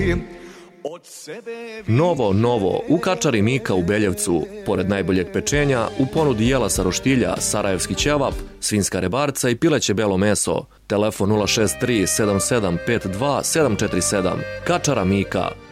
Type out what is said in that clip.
Novo, u Kačari Mika u Beljevcu. Pored najboljeg pečenja, u ponudi jela sa roštilja, sarajevski ćevap, svinjska rebarca i pileće belo meso. Telefon 063 7752 747. Kačara Mika.